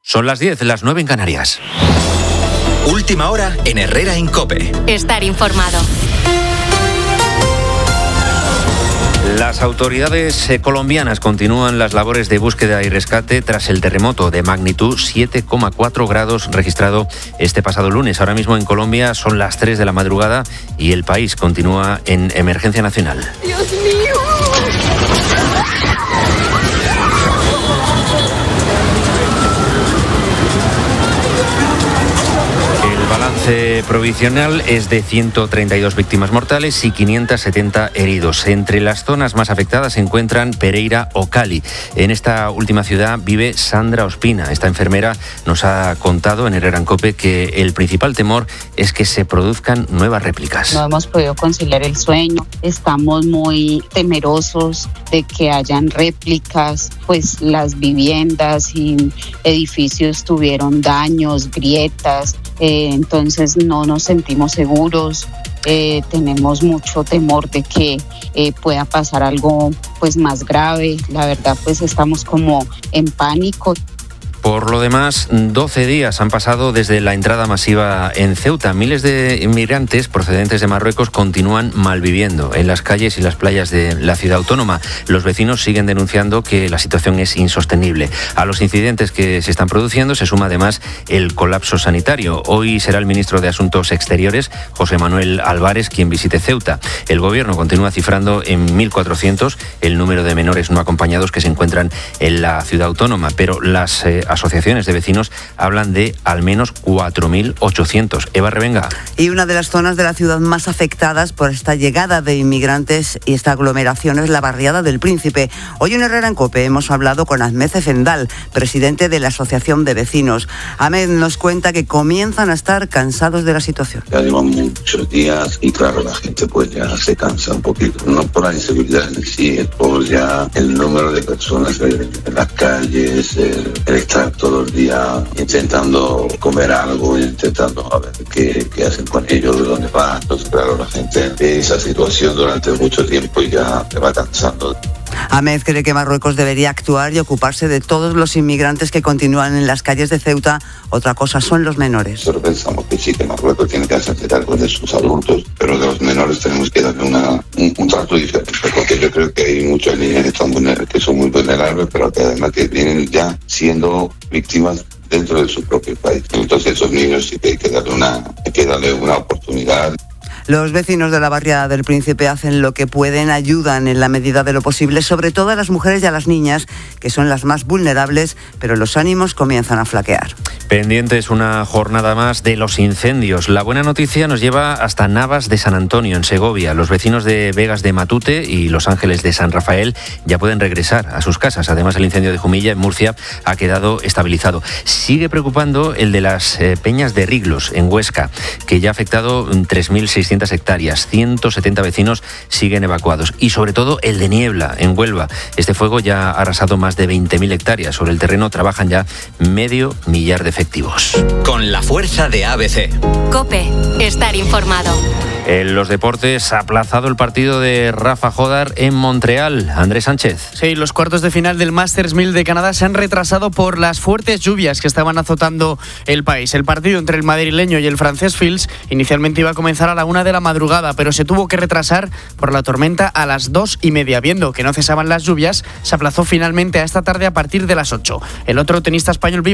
Son las 10, las 9 en Canarias. Última hora en Herrera en COPE. Estar informado. Las autoridades colombianas continúan las labores de búsqueda y rescate tras el terremoto de magnitud 7,4 grados registrado este pasado lunes. Ahora mismo en Colombia son las 3 de la madrugada y el país continúa en emergencia nacional. ¡Dios mío! El balance provisional es de 132 víctimas mortales y 570 heridos. Entre las zonas más afectadas se encuentran Pereira o Cali. En esta última ciudad vive Sandra Ospina. Esta enfermera nos ha contado en Herrera en COPE que el principal temor es que se produzcan nuevas réplicas. No hemos podido conciliar el sueño, estamos muy temerosos de que hayan réplicas, pues las viviendas y edificios tuvieron daños, grietas, entonces no nos sentimos seguros, tenemos mucho temor de que pueda pasar algo pues más grave. La verdad pues estamos como en pánico. Por lo demás, 12 días han pasado desde la entrada masiva en Ceuta. Miles de inmigrantes procedentes de Marruecos continúan malviviendo en las calles y las playas de la ciudad autónoma. Los vecinos siguen denunciando que la situación es insostenible. A los incidentes que se están produciendo se suma además el colapso sanitario. Hoy será el ministro de Asuntos Exteriores, José Manuel Álvarez, quien visite Ceuta. El gobierno continúa cifrando en 1.400 el número de menores no acompañados que se encuentran en la ciudad autónoma, pero las asociaciones de vecinos hablan de al menos 4.800. Eva Revenga. Y una de las zonas de la ciudad más afectadas por esta llegada de inmigrantes y esta aglomeración es la barriada del Príncipe. Hoy en Herrera en COPE hemos hablado con Ahmed Efendal, presidente de la Asociación de Vecinos. Ahmed nos cuenta que comienzan a estar cansados de la situación. Ya llevan muchos días y claro, la gente pues ya se cansa un poquito, no por la inseguridad en sí, es por ya el número de personas en las calles, el estar todo el día intentando comer algo, intentando a ver qué hacen con ellos, de dónde van. Entonces, claro, la gente ve esa situación durante mucho tiempo y ya se va cansando. Ahmed cree que Marruecos debería actuar y ocuparse de todos los inmigrantes que continúan en las calles de Ceuta. Otra cosa son los menores. Nosotros pensamos que sí, que Marruecos tiene que hacerse cargo de sus adultos, pero de los menores tenemos que darle un trato diferente, porque yo creo que hay muchas niñas que son muy vulnerables, pero que además que vienen ya siendo víctimas dentro de su propio país. Entonces esos niños sí que hay que darle una oportunidad. Los vecinos de la barriada del Príncipe hacen lo que pueden, ayudan en la medida de lo posible, sobre todo a las mujeres y a las niñas, que son las más vulnerables, pero los ánimos comienzan a flaquear. Pendientes una jornada más de los incendios. La buena noticia nos lleva hasta Navas de San Antonio, en Segovia. Los vecinos de Vegas de Matute y Los Ángeles de San Rafael ya pueden regresar a sus casas. Además, el incendio de Jumilla, en Murcia, ha quedado estabilizado. Sigue preocupando el de las Peñas de Riglos, en Huesca, que ya ha afectado 3.600 hectáreas. 170 vecinos siguen evacuados. Y sobre todo el de Niebla, en Huelva. Este fuego ya ha arrasado más de 20.000 hectáreas. Sobre el terreno trabajan ya 500.000 de efectivos. Con la fuerza de ABC. COPE. Estar informado. En los deportes, aplazado el partido de Rafa Jodar en Montreal. Andrés Sánchez. Sí, los cuartos de final del Masters 1000 de Canadá se han retrasado por las fuertes lluvias que estaban azotando el país. El partido entre el madrileño y el francés Fils inicialmente iba a comenzar a la 1 de la madrugada, pero se tuvo que retrasar por la tormenta a las 2:30. Viendo que no cesaban las lluvias, se aplazó finalmente a esta tarde a partir de las 8. El otro tenista español